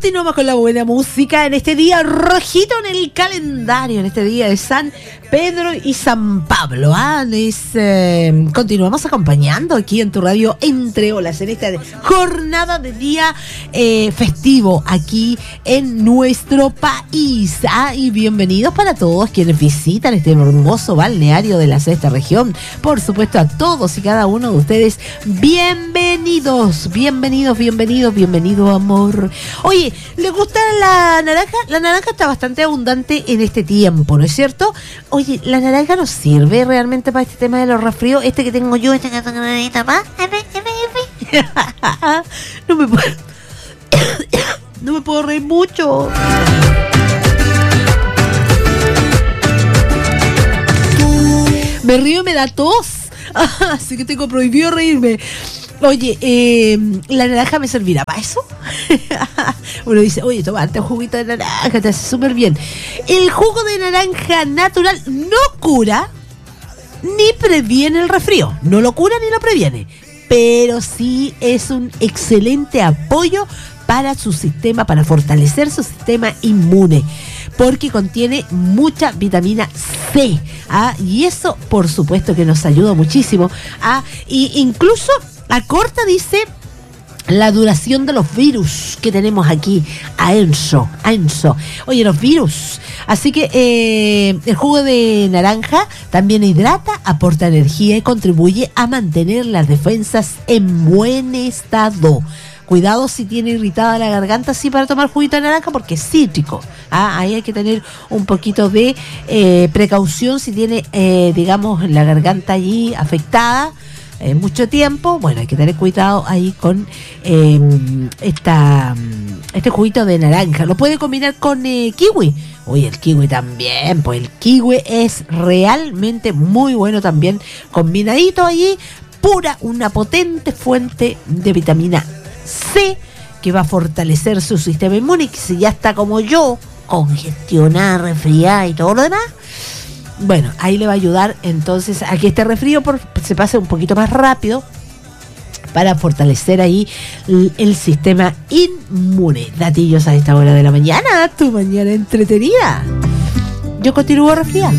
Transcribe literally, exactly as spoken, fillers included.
Continuamos con la buena música en este día rojito en el calendario, en este día de San Pedro y San Pablo. ¿ah? Es, eh, continuamos acompañando aquí en tu radio Entre Olas, en esta jornada de día eh, festivo aquí en nuestro país. ¿ah? Y bienvenidos para todos quienes visitan este hermoso balneario de la sexta región. Por supuesto, a todos y cada uno de ustedes, bienvenidos, bienvenidos, bienvenidos, bienvenido, amor. Oye, ¿le gusta la naranja? La naranja está bastante abundante en este tiempo, ¿no es cierto? Oye, ¿la naranja nos sirve realmente para este tema de los resfríos? Este que tengo yo, este que tengo ahorita, ¿pa? No me puedo... No me puedo reír mucho. Me río y me da tos. Así que tengo prohibido reírme. Oye, eh, ¿la naranja me servirá para eso? Uno dice, oye, tomate un juguito de naranja, te hace súper bien. El jugo de naranja natural no cura ni previene el resfrío. No lo cura ni lo previene. Pero sí es un excelente apoyo para su sistema, para fortalecer su sistema inmune. Porque contiene mucha vitamina C. ¿ah? Y eso, por supuesto, que nos ayuda muchísimo. ¿ah? Y incluso acorta, dice, la duración de los virus que tenemos aquí a Enzo, a Enzo. Oye, los virus. Así que eh, el jugo de naranja también hidrata, aporta energía y contribuye a mantener las defensas en buen estado. Cuidado si tiene irritada la garganta, sí, para tomar juguito de naranja, porque es cítrico. ¿ah? Ahí hay que tener un poquito de eh, precaución si tiene, eh, digamos, la garganta allí afectada. Eh, mucho tiempo, bueno, hay que tener cuidado ahí con eh, esta este juguito de naranja. Lo puede combinar con eh, kiwi. Oye, el kiwi también, pues el kiwi es realmente muy bueno también, combinadito allí, pura, una potente fuente de vitamina C que va a fortalecer su sistema inmune, que si ya está como yo, congestionada, resfriada y todo lo demás, bueno, ahí le va a ayudar entonces a que este resfrío por, se pase un poquito más rápido para fortalecer ahí el, el sistema inmune. Datillos a esta hora de la mañana, tu mañana entretenida. Yo continúo resfriada.